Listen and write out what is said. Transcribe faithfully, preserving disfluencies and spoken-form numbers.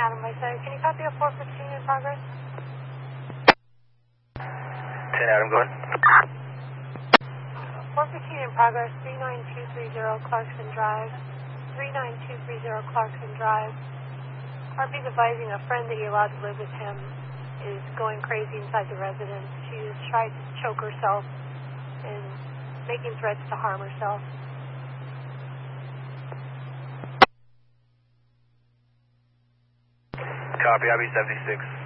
Adam by side. Can you copy a four fifteen in progress? ten Adam, go ahead. four fifteen in progress, three nine two three zero Clarkson Drive. three nine two three zero Clarkson Drive. R P's advising a friend that you're allowed to live with him is going crazy inside the residence. She has tried to choke herself and making threats to harm herself. Copy, I B seventy-six.